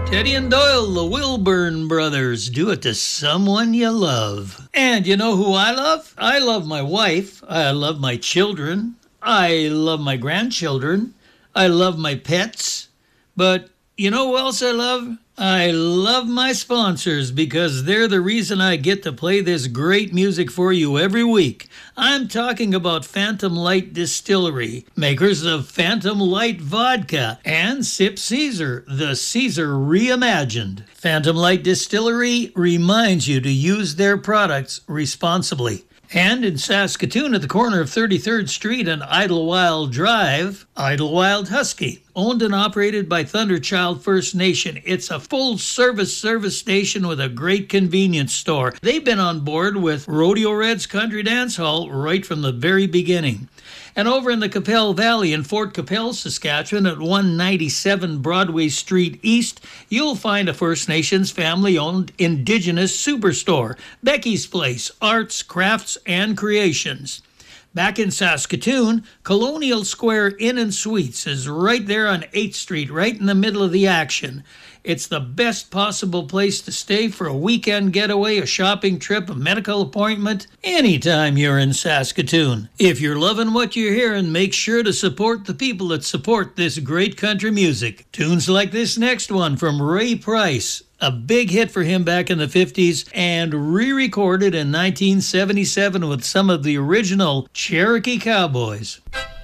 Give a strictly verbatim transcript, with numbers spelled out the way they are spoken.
Teddy and Doyle, the Wilburn brothers, do it to someone you love. And you know who I love? I love my wife. I love my children. I love my grandchildren. I love my pets. But you know who else I love? I love my sponsors because they're the reason I get to play this great music for you every week. I'm talking about Phantom Light Distillery, makers of Phantom Light Vodka, and Sip Caesar, the Caesar reimagined. Phantom Light Distillery reminds you to use their products responsibly. And in Saskatoon, at the corner of thirty-third Street and Idlewild Drive, Idlewild Husky, owned and operated by Thunderchild First Nation. It's a full-service service station with a great convenience store. They've been on board with Rodeo Red's Country Dance Hall right from the very beginning. And over in the Capel Valley in Fort Capel, Saskatchewan, at one ninety-seven Broadway Street East, you'll find a First Nations family-owned Indigenous superstore, Becky's Place, Arts, Crafts, and Creations. Back in Saskatoon, Colonial Square Inn and Suites is right there on eighth Street, right in the middle of the action. It's the best possible place to stay for a weekend getaway, a shopping trip, a medical appointment, anytime you're in Saskatoon. If you're loving what you're hearing, make sure to support the people that support this great country music. Tunes like this next one from Ray Price, a big hit for him back in the fifties, and re-recorded in nineteen seventy-seven with some of the original Cherokee Cowboys.